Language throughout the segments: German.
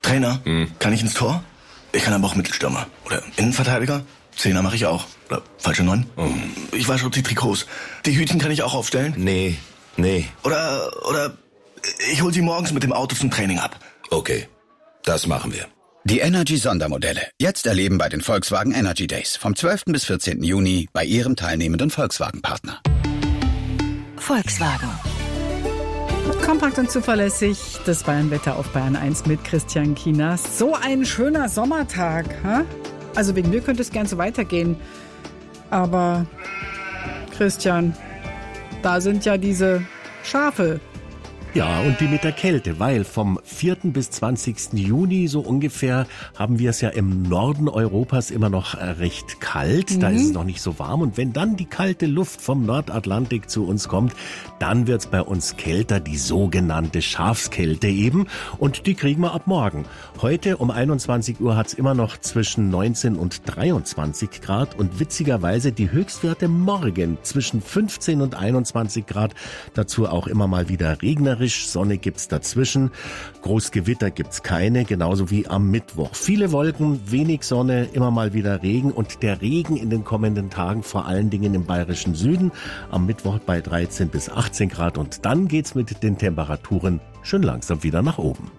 Trainer, kann ich ins Tor? Ich kann aber auch Mittelstürmer. Oder Innenverteidiger. Zehner mache ich auch. Oder falsche 9. Ich wasche auch die Trikots. Die Hütchen kann ich auch aufstellen? Nee. Oder ich hol sie morgens mit dem Auto zum Training ab. Okay, das machen wir. Die Energy-Sondermodelle. Jetzt erleben bei den Volkswagen Energy Days. Vom 12. bis 14. Juni bei Ihrem teilnehmenden Volkswagen-Partner. Volkswagen. Kompakt und zuverlässig, das Bayernwetter auf Bayern 1 mit Christian Kienast. So ein schöner Sommertag. Ha? Also wegen mir könnte es gern so weitergehen. Aber Christian, da sind ja diese Schafe. Ja, und die mit der Kälte, weil vom 4. bis 20. Juni so ungefähr haben wir es ja im Norden Europas immer noch recht kalt. Da ist es noch nicht so warm. Und wenn dann die kalte Luft vom Nordatlantik zu uns kommt, dann wird's bei uns kälter, die sogenannte Schafskälte eben. Und die kriegen wir ab morgen. Heute um 21 Uhr hat's immer noch zwischen 19 und 23 Grad. Und witzigerweise die Höchstwerte morgen zwischen 15 und 21 Grad. Dazu auch immer mal wieder regnerisch. Sonne gibt's dazwischen. Großgewitter gibt's keine, genauso wie am Mittwoch. Viele Wolken, wenig Sonne, immer mal wieder Regen und der Regen in den kommenden Tagen vor allen Dingen im bayerischen Süden. Am Mittwoch bei 13 bis 18 Grad und dann geht's mit den Temperaturen schön langsam wieder nach oben.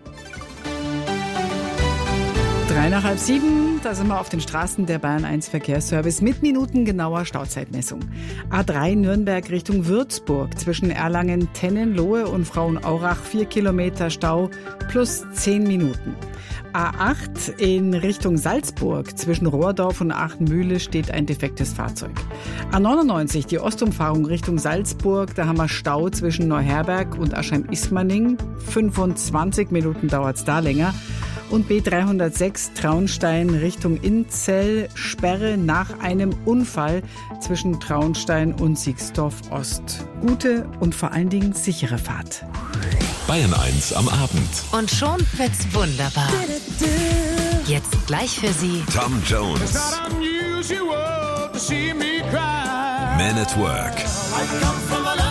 6:03, da sind wir auf den Straßen der Bayern 1 Verkehrsservice mit minutengenauer Stauzeitmessung. A3 Nürnberg Richtung Würzburg zwischen Erlangen, Tennenlohe und Frauenaurach 4 Kilometer Stau plus 10 Minuten. A8 in Richtung Salzburg zwischen Rohrdorf und Aachenmühle steht ein defektes Fahrzeug. A99 die Ostumfahrung Richtung Salzburg, da haben wir Stau zwischen Neuherberg und Aschheim-Ismaning. 25 Minuten dauert's da länger. Und B306 Traunstein Richtung Inzell, Sperre nach einem Unfall zwischen Traunstein und Siegsdorf Ost. Gute und vor allen Dingen sichere Fahrt. Bayern 1 am Abend. Und schon wird's wunderbar. Jetzt gleich für Sie Tom Jones. Man at Work.